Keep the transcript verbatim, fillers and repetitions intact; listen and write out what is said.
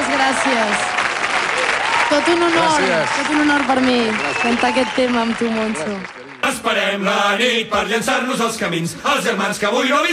gràcies. Tot un honor, Gràcies. tot un honor per mi, cantar aquest tema amb tu, Montse. Esperem la nit per llançar-nos als camins, els germans que avui no